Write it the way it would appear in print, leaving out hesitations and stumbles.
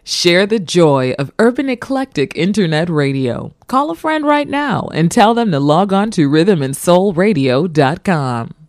Share the joy of Urban Eclectic Internet Radio. Call a friend right now and tell them to log on to rhythmandsoulradio.com.